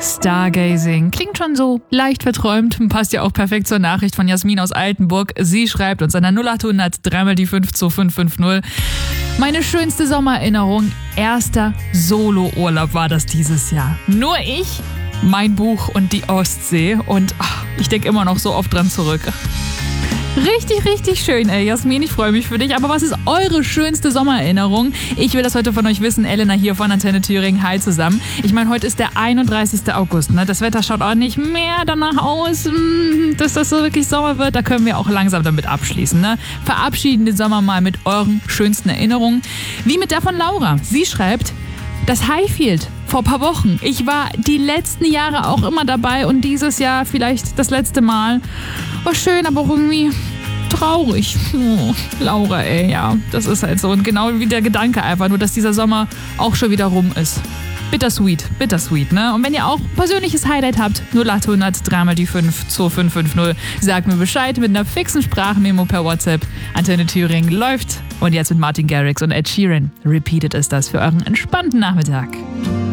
Stargazing. Klingt schon so leicht verträumt. Passt ja auch perfekt zur Nachricht von Jasmin aus Altenburg. Sie schreibt uns an der 0800 3 die 5 2550. Meine schönste Sommererinnerung, erster Solo-Urlaub war das dieses Jahr. Nur ich, mein Buch und die Ostsee. Und ich denke immer noch so oft dran zurück. Richtig, richtig schön, ey. Jasmin, ich freue mich für dich. Aber was ist eure schönste Sommererinnerung? Ich will das heute von euch wissen. Elena hier von Antenne Thüringen. Hi zusammen. Ich meine, heute ist der 31. August. Ne? Das Wetter schaut auch nicht mehr danach aus, dass das so wirklich Sommer wird. Da können wir auch langsam damit abschließen. Ne? Verabschieden den Sommer mal mit euren schönsten Erinnerungen. Wie mit der von Laura. Sie schreibt, das Highfield vor ein paar Wochen. Ich war die letzten Jahre auch immer dabei und dieses Jahr vielleicht das letzte Mal. War schön, aber auch irgendwie traurig. Oh, Laura, ey, ja, das ist halt so. Und genau wie der Gedanke einfach, nur dass dieser Sommer auch schon wieder rum ist. Bittersweet, ne? Und wenn ihr auch ein persönliches Highlight habt, 0800 3 die 5 2550, sagt mir Bescheid mit einer fixen Sprachmemo per WhatsApp. Antenne Thüringen läuft. Und jetzt mit Martin Garrix und Ed Sheeran. Repeated ist das für euren entspannten Nachmittag.